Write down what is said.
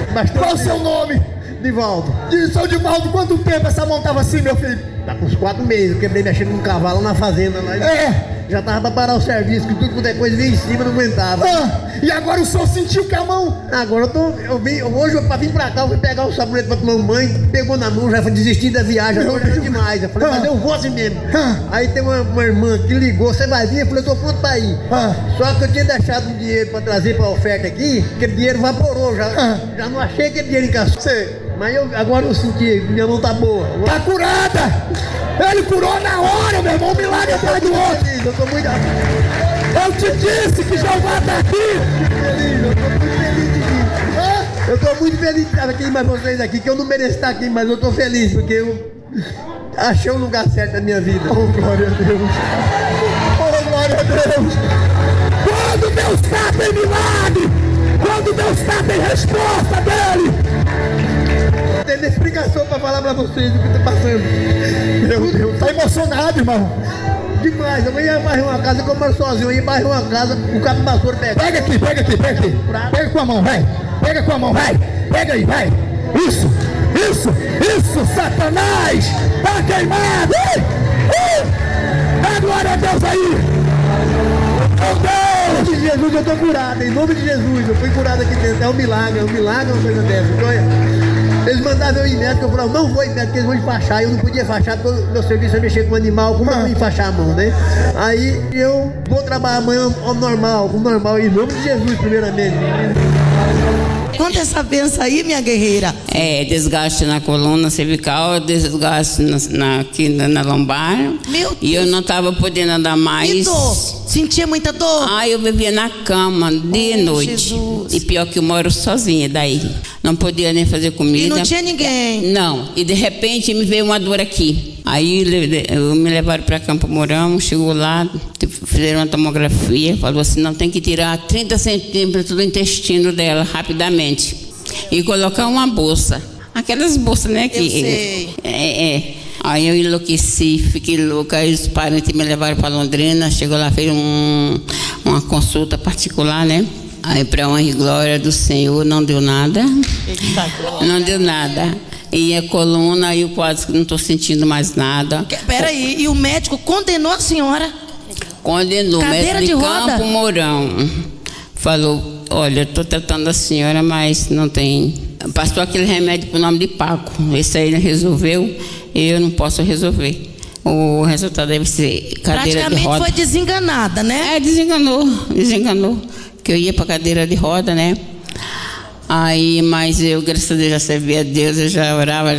Qual o seu nome? Divaldo. Seu Divaldo, quanto tempo essa mão tava assim, meu filho? Tá com uns 4 meses, eu quebrei mexendo num cavalo na fazenda lá. Já tava pra parar o serviço, que tudo quanto é coisa vinha em cima, não aguentava. E agora o senhor sentiu que a mão... Agora hoje pra vir pra cá, eu fui pegar o sabonete pra tomar um banho, pegou na mão, já desisti da viagem, agora é demais. Eu falei, mas eu vou assim mesmo. Aí tem uma irmã que ligou, você vai vir? Eu falei, eu tô pronto pra ir. Só que eu tinha deixado um dinheiro pra trazer pra oferta aqui, aquele dinheiro evaporou, já não achei aquele dinheiro em casa. Mas agora eu senti, minha mão tá boa. Tá curada! Ele curou na hora, meu irmão, um milagre atrás do outro. Eu tô muito feliz. Eu te disse que Jeová tá aqui. Eu tô muito feliz de estar aqui mais vocês aqui, que eu não mereço estar aqui, mas eu tô feliz, porque eu achei o lugar certo da minha vida. Oh, glória a Deus. Oh, glória a Deus. Quando Deus tá, tem milagre. Quando Deus tá, tem resposta dele. Não tem explicação pra falar pra vocês do que tá passando. Meu Deus, tá emocionado, irmão. Demais, eu ia varrer uma casa, eu moro sozinho, eu ia varrer uma casa, o cabo vassoura pega. Pega aqui. Pega com a mão, vai. Pega com a mão, vai. Pega aí, vai. Isso, Satanás. Tá queimado. Dá glória a Deus aí. Meu Deus. Em nome de Jesus eu tô curado, em nome de Jesus, eu fui curado aqui dentro. É um milagre uma coisa dessa. Eles mandavam eu ir médico, eu falava, não vou ir médico, porque eles vão enfaixar. Eu não podia enfaixar, porque o meu serviço é mexer com animal, como eu vou enfaixar a mão, né? Aí eu vou trabalhar amanhã ao normal, em nome de Jesus, primeiramente. Conta essa benção aí, minha guerreira. Desgaste na coluna cervical, desgaste aqui na lombar. Meu Deus. E eu não estava podendo andar mais. E dor? Sentia muita dor? Eu vivia na cama dia e noite. Jesus. E pior que eu moro sozinha daí. Não podia nem fazer comida. E não tinha ninguém? Não. E de repente me veio uma dor aqui. Aí me levaram para Campo Mourão, chegou lá, fizeram uma tomografia, falou assim, não, tem que tirar 30 centímetros do intestino dela rapidamente e colocar uma bolsa. Aquelas bolsas, né? Eu sei. Aí eu enlouqueci, fiquei louca, aí os parentes me levaram para Londrina, chegou lá, fez uma consulta particular, né? Aí, para honra e glória do Senhor, não deu nada. Não deu nada. E a coluna, eu quase não estou sentindo mais nada. Peraí, e o médico condenou a senhora? Condenou, Cadeira médico de de roda? Campo Mourão. Falou, olha, estou tratando a senhora, mas não tem. Passou aquele remédio pro nome de Paco. Esse aí ele resolveu, eu não posso resolver. O resultado deve ser cadeira de roda. Praticamente foi desenganada, né? Desenganou. Que eu ia para cadeira de roda, né? Aí, mas eu, graças a Deus, já servia a Deus, eu já orava.